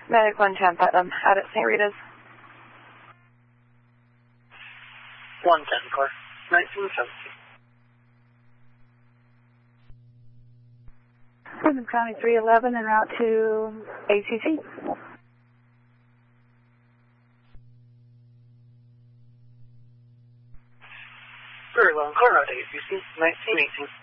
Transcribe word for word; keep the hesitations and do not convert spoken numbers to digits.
Medic one ten Putnam, out at Saint Rita's. one ten car, nineteen seventy. Putnam County three eleven en route to A C C. Very well, car route A C C, nineteen eighteen.